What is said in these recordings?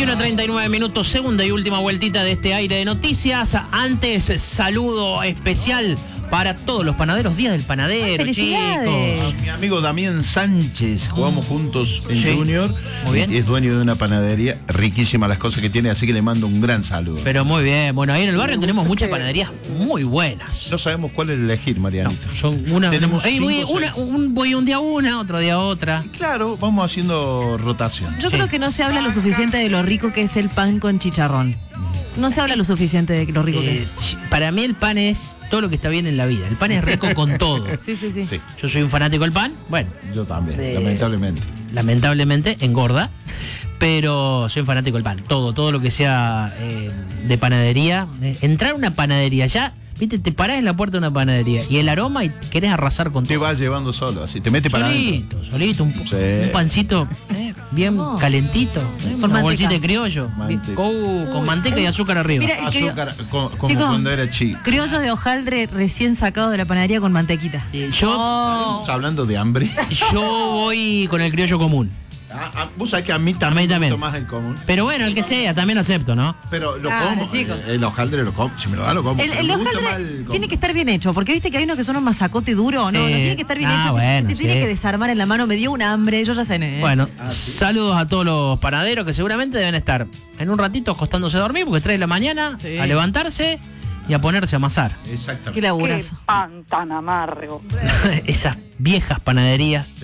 21:39 minutos, segunda y última vueltita de este aire de noticias. Antes, saludo especial para todos los panaderos, Día del Panadero, chicos. Mi amigo Damián Sánchez, jugamos juntos en Junior. Muy bien. Es dueño de una panadería, riquísimas las cosas que tiene, así que le mando un gran saludo. Pero muy bien, bueno, ahí en el barrio tenemos muchas panaderías muy buenas. No sabemos cuál elegir, Marianito. Son una. Tenemos voy un día una, otro día otra. Claro, vamos haciendo rotación. Yo creo que no se habla lo suficiente de lo rico que es el pan con chicharrón. No se habla lo suficiente de lo rico que es. Para mí el pan es todo lo que está bien en la vida. El pan es rico con todo. Sí. Yo soy un fanático del pan. Bueno, Yo también, lamentablemente. lamentablemente engorda, pero soy un fanático del pan. Todo lo que sea de panadería. Entrar a una panadería ya, viste, te parás en la puerta de una panadería y el aroma y querés arrasar con Te todo. vas llevando solo, así te mete para adentro. Solito, un pancito bien calentito, una manteca. bolsita de criollo, Manteca. con manteca y azúcar arriba. Mira, Azúcar, como Chicos, cuando era chico. criollos de hojaldre recién sacados de la panadería con mantequita. Yo Estamos hablando de hambre. voy con el criollo común. Vos sabés que a mí también me gusta más el común. Pero bueno, el que sea, también acepto, ¿no? Pero lo Claro, como. chicos. El hojaldre lo como. Si me lo da, lo como. El Pero me gusta más hojaldre el común. tiene que estar bien hecho, porque viste que hay unos que son un masacote duro, no tiene que estar bien hecho, bueno, te tiene que desarmar en la mano, me dio un hambre, yo ya cené. Bueno, saludos a todos los panaderos que seguramente deben estar en un ratito acostándose a dormir, porque 3 de la mañana, a levantarse y a ponerse a amasar. Exactamente. Qué laburazo. Pan tan amargo. Esas viejas panaderías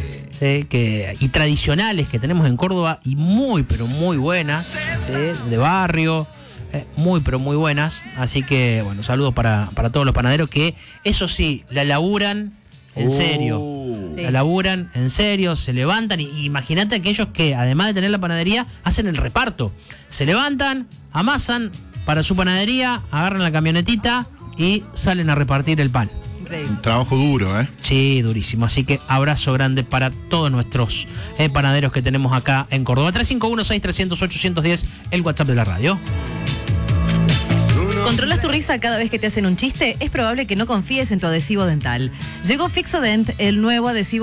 y tradicionales que tenemos en Córdoba y muy, pero muy buenas, de barrio, muy, pero muy buenas. Así que, bueno, saludos para todos los panaderos que, eso sí, la laburan en serio. Sí. La laburan en serio, se levantan. Y imagínate aquellos que, además de tener la panadería, hacen el reparto. Se levantan, amasan para su panadería, agarran la camionetita y salen a repartir el pan. Un trabajo duro, ¿eh? Sí, durísimo. Así que abrazo grande para todos nuestros panaderos que tenemos acá en Córdoba. 351-6300-810, el WhatsApp de la radio. ¿Controlas tu risa cada vez que te hacen un chiste? Es probable que no confíes en tu adhesivo dental. Llegó Fixodent, el nuevo adhesivo